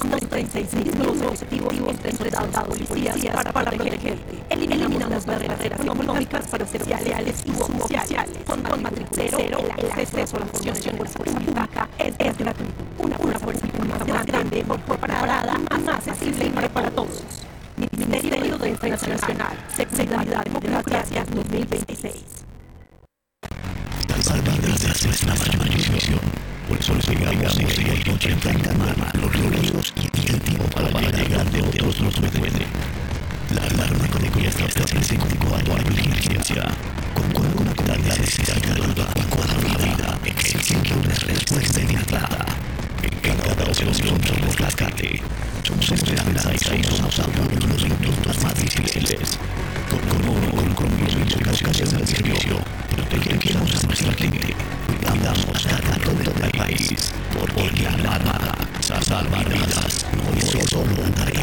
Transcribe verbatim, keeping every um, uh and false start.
treinta y seis mil objetivos entre soldados, policías para, para proteger. Eliminamos las barreras económicas para oficiales y suboficiales. Con, con matrícula cero, el acceso a la formación de fuerza pública es, es gratuito. Una, una fuerza pública más grande, mejor preparada, más accesible para, para todos. Ministerio de Defensa Nacional, Seguridad, Democracia dos mil veintiséis. Salvadas de nuestra mayor. Por eso les pegamos en seis ochenta y los gloriosos y el tiempo para llegar de otros nos puede. La alarma con economía establece con cuanto a la emergencia, con cuanto una comunidad necesita ayuda y cuadra la vida, exige una respuesta inmediata. En cada ocasión somos rescate, somos esperanza y somos apoyo en los momentos más difíciles. Con compromiso y educación al servicio, protegemos a nuestra gente, cuidamos cada rincón del país, porque la Armada salva vidas, no es solo una tarea.